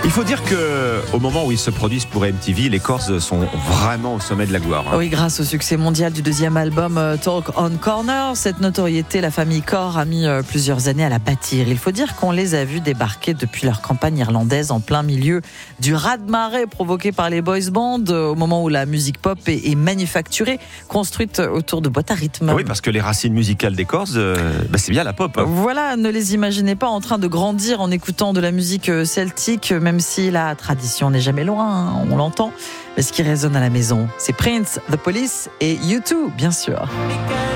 Il faut dire qu'au moment où ils se produisent pour MTV, les Corrs sont vraiment au sommet de la gloire. Oui, grâce au succès mondial du deuxième album Talk on Corner, cette notoriété, la famille Corr a mis plusieurs années à la bâtir. Il faut dire qu'on les a vus débarquer depuis leur campagne irlandaise en plein milieu du raz-de-marée provoqué par les boys bands au moment où la musique pop est manufacturée, construite autour de boîtes à rythme. Oui, parce que les racines musicales des Corrs, c'est bien la pop. Voilà, ne les imaginez pas en train de grandir en écoutant de la musique celtique, même si la tradition n'est jamais loin, on l'entend. Mais ce qui résonne à la maison, c'est Prince, The Police et U2, bien sûr.